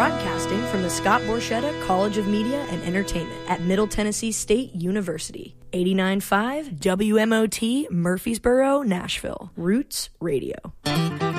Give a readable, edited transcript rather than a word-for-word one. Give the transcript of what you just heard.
Broadcasting from the Scott Borchetta College of Media and Entertainment at Middle Tennessee State University. 89.5 WMOT Murfreesboro, Nashville. Roots Radio.